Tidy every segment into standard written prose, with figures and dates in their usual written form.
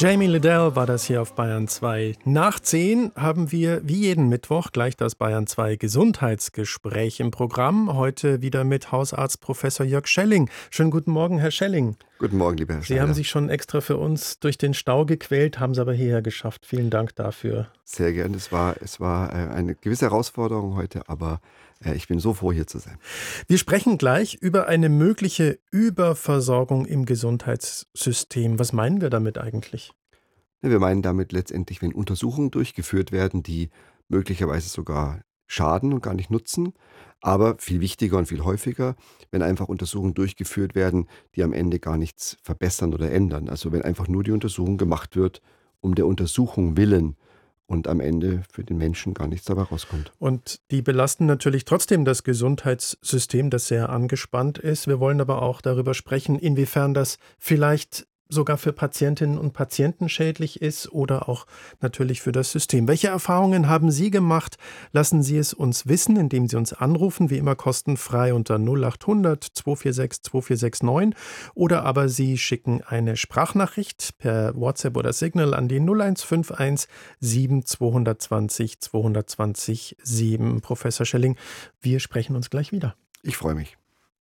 Jamie Liddell war das hier auf Bayern 2. Nach 10 haben wir wie jeden Mittwoch gleich das Bayern 2 Gesundheitsgespräch im Programm. Heute wieder mit Hausarzt Professor Jörg Schelling. Schönen guten Morgen, Herr Schelling. Guten Morgen, lieber Herr Sie Schneider. haben sich schon extra für uns durch den Stau gequält, haben es aber hierher geschafft. Vielen Dank dafür. Sehr gerne. Es war eine gewisse Herausforderung heute, aber ich bin so froh, hier zu sein. Wir sprechen gleich über eine mögliche Überversorgung im Gesundheitssystem. Was meinen wir damit eigentlich? Wir meinen damit letztendlich, wenn Untersuchungen durchgeführt werden, die möglicherweise sogar schaden und gar nicht nutzen, aber viel wichtiger und viel häufiger, wenn einfach Untersuchungen durchgeführt werden, die am Ende gar nichts verbessern oder ändern. Also wenn einfach nur die Untersuchung gemacht wird, um der Untersuchung willen und am Ende für den Menschen gar nichts dabei rauskommt. Und die belasten natürlich trotzdem das Gesundheitssystem, das sehr angespannt ist. Wir wollen aber auch darüber sprechen, inwiefern das vielleicht sogar für Patientinnen und Patienten schädlich ist oder auch natürlich für das System. Welche Erfahrungen haben Sie gemacht? Lassen Sie es uns wissen, indem Sie uns anrufen, wie immer kostenfrei unter 0800 246 2469 oder aber Sie schicken eine Sprachnachricht per WhatsApp oder Signal an die 0151 7 220 220 7. Professor Schelling, wir sprechen uns gleich wieder. Ich freue mich.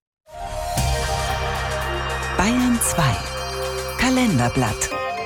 Bayern 2 Kalenderblatt.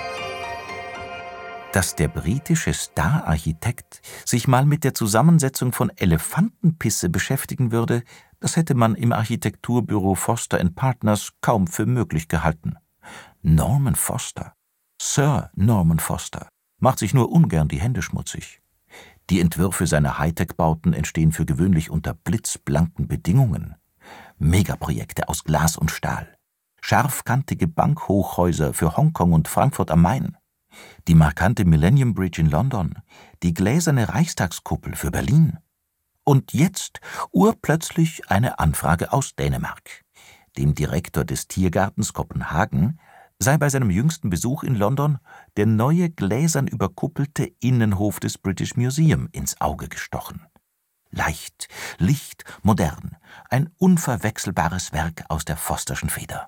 Dass der britische Star-Architekt sich mal mit der Zusammensetzung von Elefantenpisse beschäftigen würde, das hätte man im Architekturbüro Foster & Partners kaum für möglich gehalten. Norman Foster, Sir Norman Foster, macht sich nur ungern die Hände schmutzig. Die Entwürfe seiner Hightech-Bauten entstehen für gewöhnlich unter blitzblanken Bedingungen. Megaprojekte aus Glas und Stahl. Scharfkantige Bankhochhäuser für Hongkong und Frankfurt am Main, die markante Millennium Bridge in London, die gläserne Reichstagskuppel für Berlin. Und jetzt urplötzlich eine Anfrage aus Dänemark. Dem Direktor des Tiergartens Kopenhagen sei bei seinem jüngsten Besuch in London der neue gläsern überkuppelte Innenhof des British Museum ins Auge gestochen. Leicht, licht, modern, ein unverwechselbares Werk aus der Fosterschen Feder.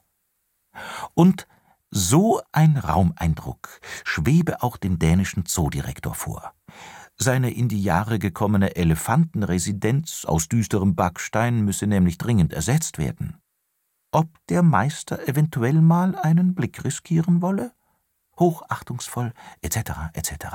Und so ein Raumeindruck schwebe auch dem dänischen Zoodirektor vor. Seine in die Jahre gekommene Elefantenresidenz aus düsterem Backstein müsse nämlich dringend ersetzt werden. Ob der Meister eventuell mal einen Blick riskieren wolle? Hochachtungsvoll, etc., etc.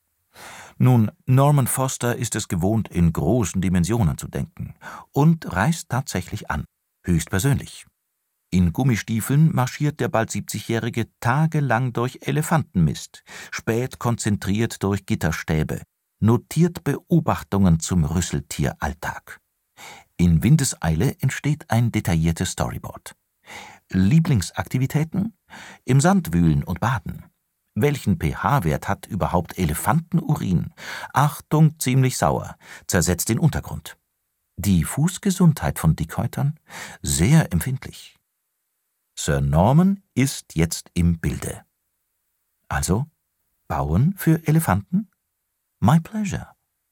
Nun, Norman Foster ist es gewohnt, in großen Dimensionen zu denken und reist tatsächlich an, höchstpersönlich. In Gummistiefeln marschiert der bald 70-Jährige tagelang durch Elefantenmist, spät konzentriert durch Gitterstäbe, notiert Beobachtungen zum Rüsseltieralltag. In Windeseile entsteht ein detailliertes Storyboard. Lieblingsaktivitäten? Im Sand wühlen und baden. Welchen pH-Wert hat überhaupt Elefantenurin? Achtung, ziemlich sauer, zersetzt den Untergrund. Die Fußgesundheit von Dickhäutern? Sehr empfindlich. Sir Norman ist jetzt im Bilde. Also, bauen für Elefanten? My pleasure.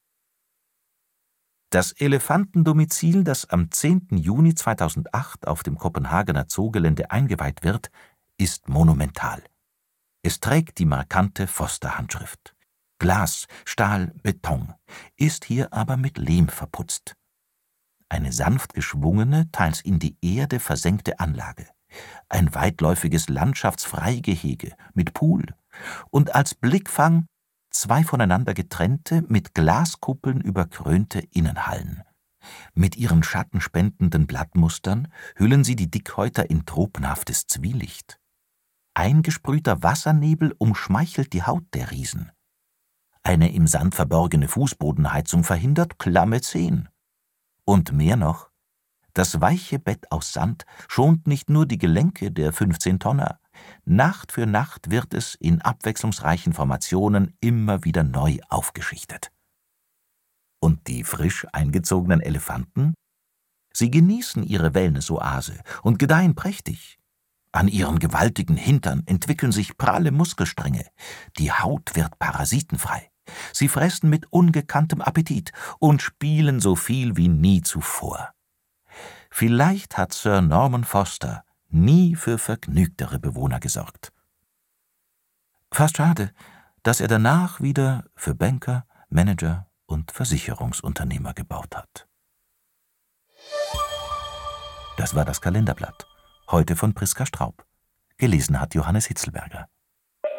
Das Elefantendomizil, das am 10. Juni 2008 auf dem Kopenhagener Zoogelände eingeweiht wird, ist monumental. Es trägt die markante Foster-Handschrift. Glas, Stahl, Beton, ist hier aber mit Lehm verputzt. Eine sanft geschwungene, teils in die Erde versenkte Anlage. Ein weitläufiges Landschaftsfreigehege mit Pool und als Blickfang 2 voneinander getrennte, mit Glaskuppeln überkrönte Innenhallen. Mit ihren schattenspendenden Blattmustern hüllen sie die Dickhäuter in tropenhaftes Zwielicht. Eingesprühter Wassernebel umschmeichelt die Haut der Riesen. Eine im Sand verborgene Fußbodenheizung verhindert klamme Zehen. Und mehr noch: Das weiche Bett aus Sand schont nicht nur die Gelenke der 15-Tonner. Nacht für Nacht wird es in abwechslungsreichen Formationen immer wieder neu aufgeschichtet. Und die frisch eingezogenen Elefanten? Sie genießen ihre Wellnessoase und gedeihen prächtig. An ihren gewaltigen Hintern entwickeln sich pralle Muskelstränge. Die Haut wird parasitenfrei. Sie fressen mit ungekanntem Appetit und spielen so viel wie nie zuvor. Vielleicht hat Sir Norman Foster nie für vergnügtere Bewohner gesorgt. Fast schade, dass er danach wieder für Banker, Manager und Versicherungsunternehmer gebaut hat. Das war das Kalenderblatt. Heute von Priska Straub. Gelesen hat Johannes Hitzelberger.